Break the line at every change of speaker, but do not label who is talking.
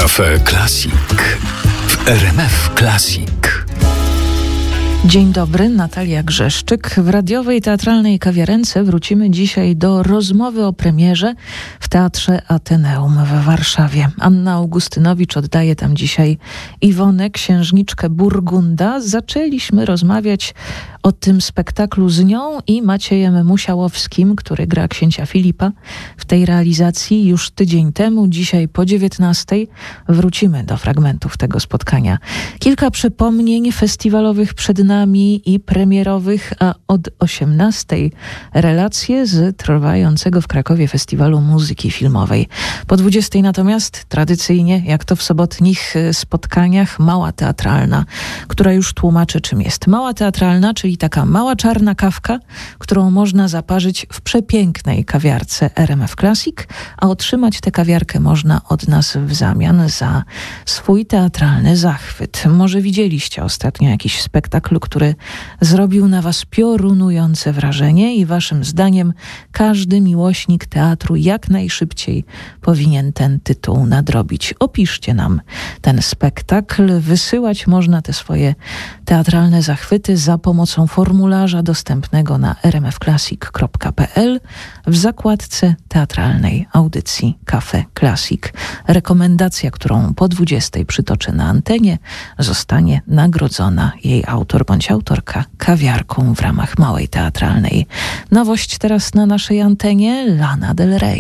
Cafe Classic w RMF Classic.
Dzień dobry, Natalia Grzeszczyk. W radiowej teatralnej kawiarence wrócimy dzisiaj do rozmowy o premierze w Teatrze Ateneum w Warszawie. Anna Augustynowicz oddaje tam dzisiaj Iwonę, księżniczkę Burgunda. Zaczęliśmy rozmawiać o tym spektaklu z nią i Maciejem Musiałowskim, który gra księcia Filipa w tej realizacji już tydzień temu. Dzisiaj po 19:00 wrócimy do fragmentów tego spotkania. Kilka przypomnień festiwalowych przed nami i premierowych, a od 18:00 relacje z trwającego w Krakowie Festiwalu Muzyki Filmowej. Po 20:00 natomiast tradycyjnie, jak to w sobotnich spotkaniach, mała teatralna, która już tłumaczy, czym jest mała teatralna, czyli taka mała czarna kawka, którą można zaparzyć w przepięknej kawiarce RMF Classic, a otrzymać tę kawiarkę można od nas w zamian za swój teatralny zachwyt. Może widzieliście ostatnio jakiś spektakl, który zrobił na was piorunujące wrażenie i waszym zdaniem każdy miłośnik teatru jak najszybciej powinien ten tytuł nadrobić. Opiszcie nam ten spektakl. Wysyłać można te swoje teatralne zachwyty za pomocą formularza dostępnego na rmfclassic.pl w zakładce teatralnej audycji Cafe Classic. Rekomendacja, którą po 20:00 przytoczę na antenie, zostanie nagrodzona jej autor bądź autorka kawiarką w ramach małej teatralnej. Nowość teraz na naszej antenie: Lana Del Rey.